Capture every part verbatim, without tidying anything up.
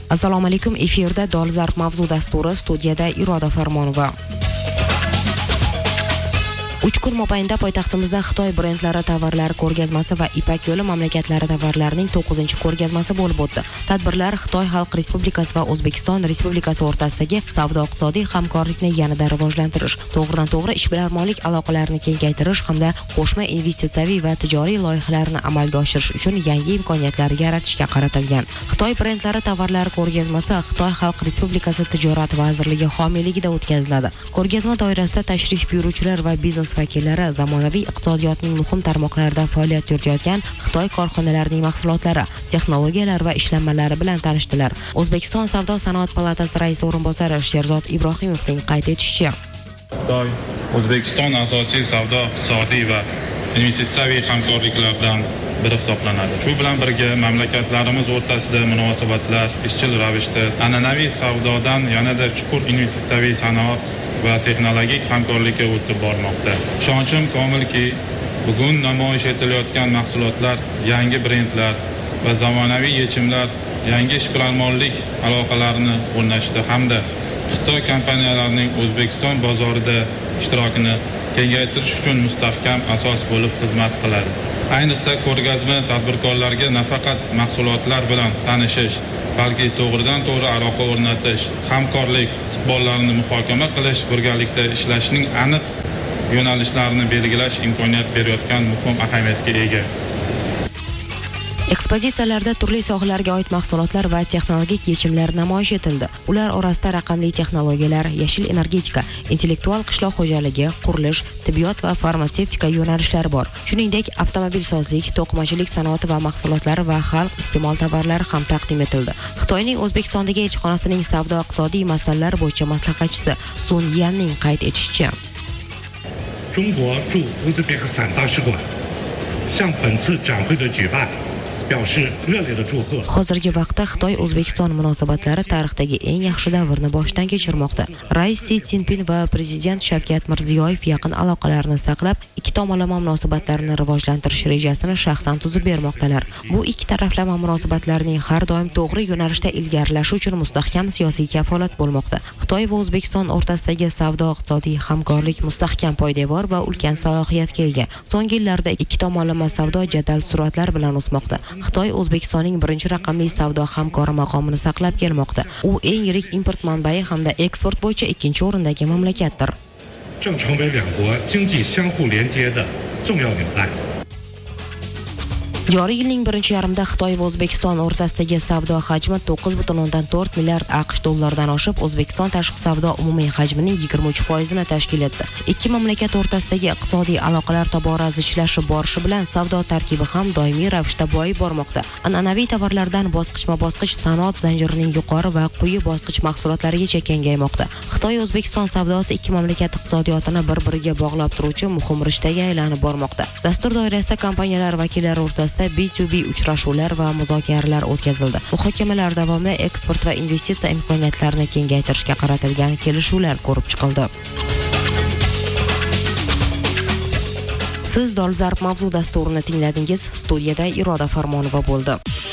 Assalomu alaykum, efirda Dolzarb mavzu dasturi, studiyada Iroda Farmonova. uch kun mobaynida poytaxtimizda Xitoy brendlari tovarlari ko'rgazmasi va Ipak yo'li mamlakatlari tovarlarining to'qqizinchi ko'rgazmasi bo'lib o'tdi. Tadbirlar Xitoy Xalq Respublikasi va O'zbekiston Respublikasi o'rtasidagi savdo-iqtisodiy hamkorlikni yanada rivojlantirish, to'g'ridan-to'g'ri ishbilarmonlik aloqalarini kengaytirish hamda qo'shma investitsiyaviy va tijoriy loyihalarni amalga oshirish uchun yangi imkoniyatlar yaratishga qaratilgan. Xitoy brendlari tovarlari ko'rgazmasi Xitoy Xalq Respublikasi Tijorat vazirligi homiyligida o'tkaziladi. Ko'rgazma doirasida tashrif buyuruvchilar va biznes vakillari zamonaviy iqtisodiyotning muhim tarmoqlarida faoliyat yuritayotgan Xitoy korxonalarining mahsulotlari, texnologiyalari va ishlanmalari bilan tanishdilar. O'zbekiston Savdo-sanoat palatasi raisi o'rinbosari Sherzod Ibrohimovning qayd etishicha, Xitoy O'zbekiston asosiy savdo, iqtisodiy va investitsiyaviy hamkorliklardan biri hisoblanadi. Shu bilan birga mamlakatlarimiz o'rtasida munosabatlar izchil ravishda an'anaviy savdodan yanada chuqur investitsiyaviy sanoat va texnologik hamkorlikka o'tib bormoqda. Ishonchim komilki, bugun namoyish etilayotgan mahsulotlar, yangi brendlar va zamonaviy yechimlar yangi ishbilarmonlik aloqalarini o'rnatishda hamda Xitoy kompaniyalarining O'zbekiston bozorida ishtirokini kengaytirish uchun mustahkam asos bo'lib xizmat qiladi. Ayniqsa ko'rgazma tadbirkorlarga nafaqat mahsulotlar bilan tanishish, balki to'g'ridan to'g'ri aloqa o'rnatish, hamkorlik istiqbollarini muhokama qilish, birgalikda ishlashning aniq yo'nalishlarini belgilash imkoniyat berayotgan muhim ahamiyatga ega. Ekspozitsiyalarda turli sohalarga oid mahsulotlar va texnologik yechimlar namoyish etildi. Ular orasida raqamli texnologiyalar, yashil energetika, intellektual qishloq xo'jaligi, qurilish, tibbiyot va farmatsevtika yo'nalishlari bor. Shuningdek, avtomobilsozlik, to'qimachilik sanoati va mahsulotlari va xalq iste'mol tovarlari ham taqdim etildi. Xitoyning O'zbekistondagi elchixonasining savdo-iqtisodiy masalalar bo'yicha maslahatchisi Sun Yanning qayd etishicha, 中国驻乌兹别克斯坦大使馆向本次展会的举办 Hozirgi vaqtda Xitoy O'zbekiston munosabatlari tarixdagi eng yaxshi davrni boshdan kechirmoqda. Rais Si Szinpin va prezident Shavkat Mirziyoyev yaqin aloqalarni saqlab, ikki tomonlama munosabatlarni rivojlantirish rejasini shaxsan tuzib bermoqdalar. Bu ikki taraflama munosabatlarning har doim to'g'ri yo'nalishda ilgarilashi uchun mustahkam siyosiy kafolat bo'lmoqda. Xitoy va O'zbekiston o'rtasidagi savdo-iqtisodiy hamkorlik mustahkam poydevor va ulkan salohiyatga ega. So'nggi yillarda ikki tomonlama savdo jadal sur'atlar bilan o'smoqda. Xitoy O'zbekistonning birinchi raqamli savdo hamkori maqomini saqlab kelmoqda. U eng yirik import manbai hamda eksport bo'yicha ikkinchi o'rindagi mamlakatdir. Joriy yilning birinchi yarmida Xitoy va O'zbekiston o'rtasidagi savdo hajmi to'qqiz butun o'ndan to'rt milliard AQSh dollaridan oshib, O'zbekiston tashqi savdo umumiy hajmining yigirma uch foizini tashkil etdi. Ikki mamlakat o'rtasidagi iqtisodiy aloqalar tobora zichlashib borishi bilan savdo tarkibi ham doimiy ravishda boyib bormoqda. An'anaviy tovarlardan bosqichma-bosqich sanoat zanjirining yuqori va quyi bosqich mahsulotlarigacha kengaymoqda. Xitoy O'zbekiston savdosi ikki mamlakat iqtisodiyotini bir-biriga bog'lab turuvchi muhim rishtaga aylanib bormoqda. Dastur doirasida kompaniyalar vakillari o'rtasida B to B uchrashuvlar va muzokaralar o'tkazildi. Muhokamalar davomida eksport va investitsiya imkoniyatlarini kengaytirishga qaratilgan kelishuvlar ko'rib chiqildi. Siz Dolzarb mavzu dasturini tingladingiz. Studiyada Iroda Farmonova bo'ldi.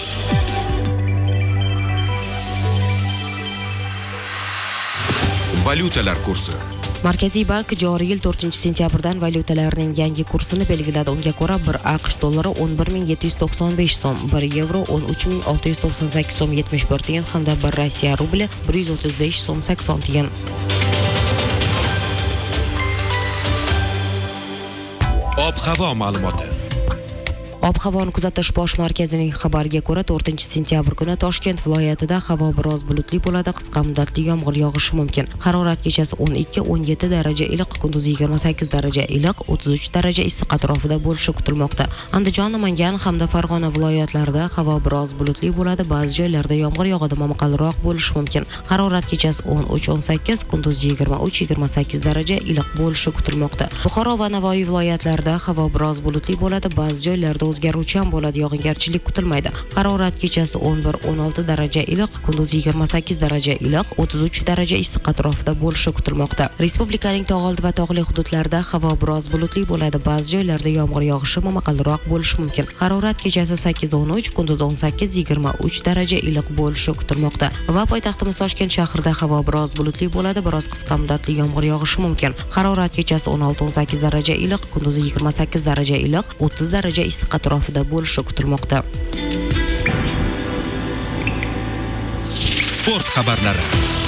Valyutalar kursi. Markaziy bank joriy yil to'rtinchi sentyabrdan valyutalarning yangi kursini belgiladi. Unga ko'ra bir AQSh dollari o'n bir ming yetti yuz to'qson besh so'm, bir yevro o'n uch ming olti yuz to'qson sakkiz so'm yetmish bir tiyin hamda bir Rossiya rubli bir yuz o'ttiz besh so'm sakson tiyin. Ob-havo ma'lumoti. Ob-havoni kuzatish bosh markazining xabariga ko'ra to'rtinchi sentyabr kuni Toshkent viloyatida havo biroz bulutli bo'ladi, qisqa muddatli yomg'ir yog'ishi mumkin. Harorat kechasi o'n ikki o'n yetti daraja iliq, kunduz yigirma sakkiz daraja iliq, o'ttiz uch daraja issiq atrofida bo'lishi kutilmoqda. Andijon, Namangan hamda Farg'ona viloyatlarida havo biroz bulutli bo'ladi, ba'zi joylarda yomg'ir yog'adi, momaqalroq bo'lishi mumkin. Harorat kechasi o'n uch o'n sakkiz, kunduz yigirma uch yigirma sakkiz daraja iliq bo'lishi kutilmoqda. Buxoro va Navoiy viloyatlarida havo biroz bulutli bo'ladi, ba'zi joylarda o'zgaruvchan bo'ladi, yog'ingarchilik kutilmaydi. Harorat kechasi o'n bir o'n olti daraja iliq, kunduz yigirma sakkiz daraja iliq, o'ttiz uch daraja issiq atrofida bo'lishi kutilmoqda. Respublikaning tog'oldi va tog'li hududlarida havo biroz bulutli bo'ladi. Ba'zi joylarda yomg'ir yog'ishi momaqaldiroq bo'lishi mumkin. Harorat kechasi sakkiz o'n uch, kunduz o'n sakkiz yigirma uch daraja iliq bo'lishi kutilmoqda. Va poytaxtimiz Toshkent shahrida havo biroz bulutli bo'ladi, biroz qisqa muddatli yomg'ir yog'ishi mumkin. Harorat kechasi o'n olti o'n sakkiz daraja iliq, kunduz yigirma sakkiz daraja iliq, o'ttiz daraja issiq atrofida bo'lishi kutilmoqda. Sport xabarlari.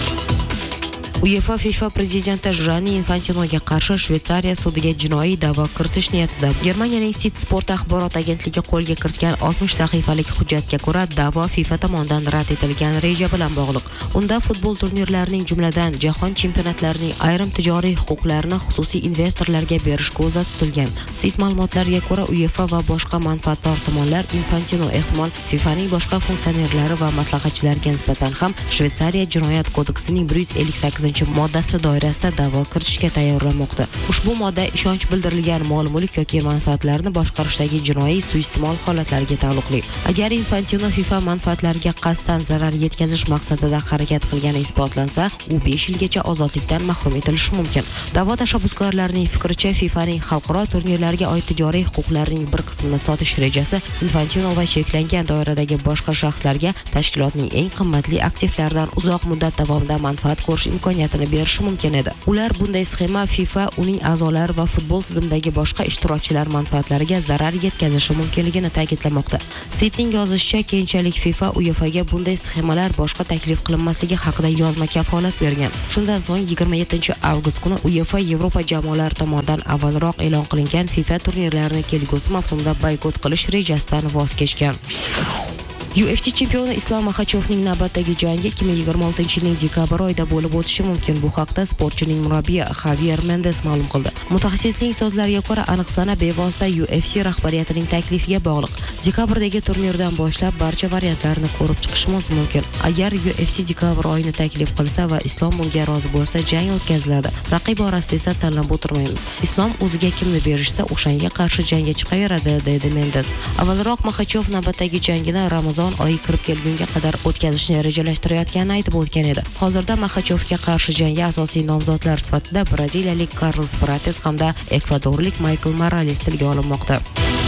UEFA FIFA prezidenti Gianni Infantinoga qarshi Shveysariya sudiga jinoiy da'vo kiritish niyatida. Germaniyaning Sit Sport axborot agentligi qo'lga kiritgan oltmish sahifalik hujjatga ko'ra, da'vo FIFA tomonidan rad etilgan reja bilan bog'liq. Unda futbol turnirlarining, jumladan jahon chempionatlarining ayrim tijoriy huquqlarini xususiy investorlarga berish ko'zda tutilgan. Sit ma'lumotlariga ko'ra, UEFA va boshqa manfaatdor tomonlar Infantino ehtimol FIFAning boshqa funksionerlari va maslahatchilariga nisbatan ham Shveysariya jinoyat kodeksining bir yuz ellik sakkiz moddasi doirasida da'vo kiritishga tayyorlanmoqda. Ushbu modda ishonch bildirilgan mol-mulk yoki manfaatlarni boshqarishdagi jinoiy suiiste'mol holatlariga taalluqli. Agar Infantino FIFA manfaatlariga qasddan zarar yetkazish maqsadida harakat qilgani isbotlansa, u besh yilgacha ozodlikdan mahrum etilishi mumkin. Da'vo tashabbuskorlarining fikricha, FIFAning xalqaro turnirlarga oid tijoriy huquqlarning bir qismini sotish rejasi Infantino va cheklangan doiradagi boshqa shaxslarga tashkilotning eng qimmatli aktivlaridan uzoq muddat davomida manfaat ko'rish imkoniyatini berishi mumkin edi. Ular bunday sxema FIFA uning a'zolari va futbol tizimidagi boshqa ishtirokchilar manfaatlariga zarar yetkazishi mumkinligini ta'kidlamoqda. Sitning yozishicha, keyinchalik FIFA UEFAga bunday sxemalar boshqa taklif qilinmasligi haqida yozma kafolat bergan. Shundan so'ng yigirma yettinchi avgust kuni UEFA Yevropa jamoalari tomonidan avvalroq e'lon qilingan FIFA turnirlarini kelgusi mavsumda boykot qilish rejasidan voz kechgan. U F C chempioni Islom Maxachovning navbatdagi jangi ikki ming yigirma oltinchi yilning dekabr oyida bo'lib o'tishi mumkin. Bu haqda sportchining murabbiyi Javier Mendes ma'lum qildi. Mutaxassisning so'zlariga ko'ra, aniq sana bevosita U F C rahbariyatining taklifiga bog'liq. Dekabrdagi turnirdan boshlab barcha variantlarni ko'rib chiqishimiz mumkin. Agar U F C dekabr oyini taklif qilsa va Islom bunga rozi bo'lsa, jang o'tkaziladi. Raqib orasida esa tanlab o'tirmaymiz. Islom o'ziga kimni berishsa, o'shanga qarshi jangga chiqaveradi, dedi Mendes. Avvalroq Maxachov navbatdagi jangini Ramazon oyi kirib kelgunga qadar o'tkazishni rejalashtirayotganini aytib o'tgan edi. Hozirda Maxachovga qarshi jangga asosiy nomzodlar sifatida braziliyalik Carlos Prates hamda ekvadorlik Michael Morales tilga olinmoqda.